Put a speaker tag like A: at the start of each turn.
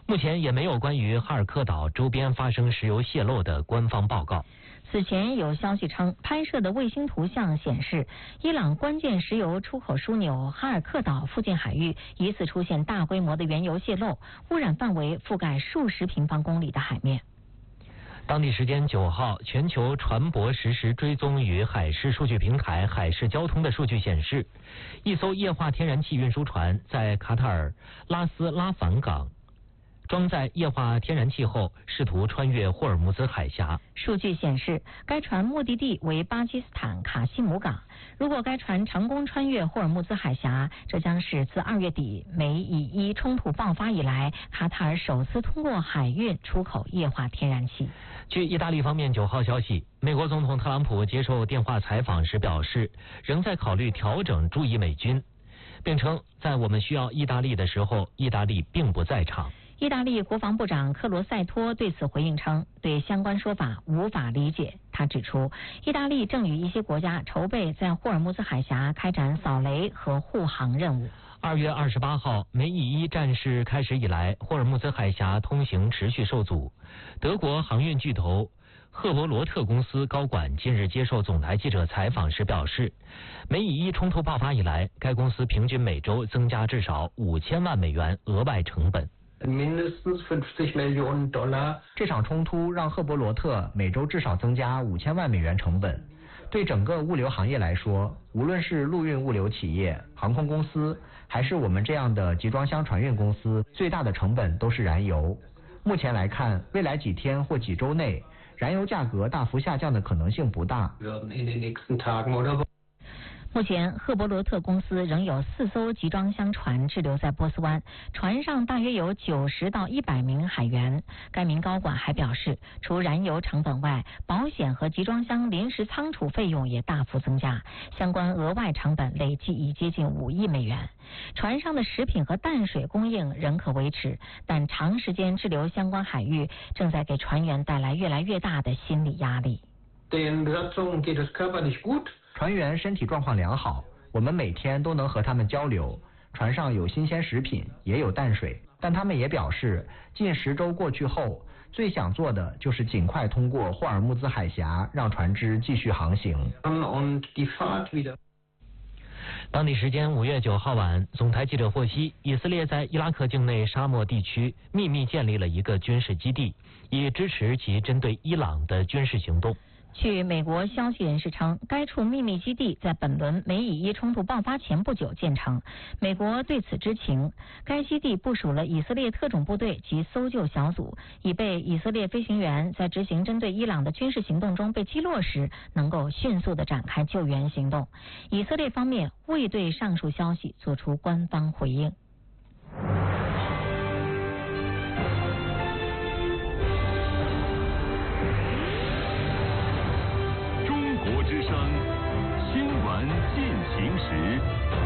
A: 目前也没有关于哈尔克岛周边发生石油泄漏的官方报告。
B: 此前有消息称，拍摄的卫星图像显示，伊朗关键石油出口枢纽哈尔克岛附近海域疑似出现大规模的原油泄漏，污染范围覆盖数十平方公里的海面。
A: 当地时间9号，全球船舶实时追踪与海事数据平台海事交通的数据显示，一艘液化天然气运输船在卡塔尔拉斯拉凡港装载液化天然气后，试图穿越霍尔木兹海峡。
B: 数据显示，该船目的地为巴基斯坦卡西姆港。如果该船成功穿越霍尔木兹海峡，这将是自2月底美以伊冲突爆发以来，卡塔尔首次通过海运出口液化天然气。
A: 据意大利方面9号消息，美国总统特朗普接受电话采访时表示，仍在考虑调整驻意美军，并称在我们需要意大利的时候，意大利并不在场。
B: 意大利国防部长克罗塞托对此回应称，对相关说法无法理解。他指出，意大利正与一些国家筹备在霍尔木兹海峡开展扫雷和护航任务。
A: 2月28号，美以伊战事开始以来，霍尔木兹海峡通行持续受阻。德国航运巨头赫伯罗特公司高管近日接受总台记者采访时表示，美以伊冲突爆发以来，该公司平均每周增加至少5000万美元额外成本。
C: mindestens $50 Millionen。这场冲突让赫伯罗特每周至少增加5000万美元成本。对整个物流行业来说，无论是陆运物流企业、航空公司，还是我们这样的集装箱船运公司，最大的成本都是燃油。目前来看，未来几天或几周内，燃油价格大幅下降的可能性不大。
B: 目前，赫伯罗特公司仍有4艘集装箱船滞留在波斯湾，船上大约有90到100名海员。该名高管还表示，除燃油成本外，保险和集装箱临时仓储费用也大幅增加，相关额外成本累计已接近5亿美元。船上的食品和淡水供应仍可维持，但长时间滞留相关海域正在给船员带来越来越大的心理压力。
C: 船员身体状况良好，我们每天都能和他们交流。船上有新鲜食品，也有淡水，但他们也表示，近10周过去后，最想做的就是尽快通过霍尔木兹海峡，让船只继续航行。
A: 当地时间5月9号晚，总台记者获悉，以色列在伊拉克境内沙漠地区秘密建立了一个军事基地，以支持其针对伊朗的军事行动。
B: 据美国消息人士称，该处秘密基地在本轮美以伊冲突爆发前不久建成。美国对此知情，该基地部署了以色列特种部队及搜救小组，以备以色列飞行员在执行针对伊朗的军事行动中被击落时，能够迅速地展开救援行动。以色列方面未对上述消息作出官方回应。
D: 之声新闻进行时。